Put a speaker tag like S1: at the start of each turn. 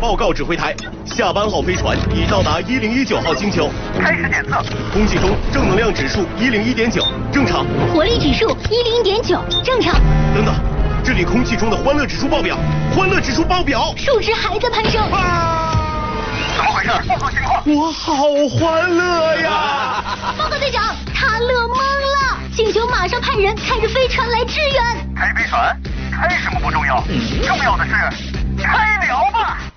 S1: 报告指挥台，下班号飞船已到达1019号星球，
S2: 开始检测。
S1: 空气中正能量指数101.9，正常。
S3: 活力指数101.9，正常。
S1: 等等，这里空气中的欢乐指数爆表，欢乐指数爆表，
S3: 数值还在攀升。
S2: 怎么回事？报告情况。
S1: 我好欢乐呀！
S3: 报告队长，他乐懵了，星球马上派人开着飞船来支援。
S2: 开飞船？开什么不重要，重要的是开聊吧。